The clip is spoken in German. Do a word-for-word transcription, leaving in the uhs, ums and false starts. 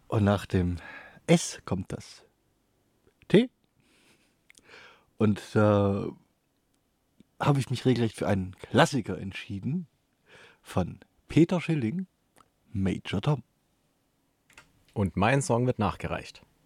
Und nach dem S kommt das T. Und da äh, habe ich mich regelrecht für einen Klassiker entschieden von Peter Schilling, Major Tom. Und mein Song wird nachgereicht.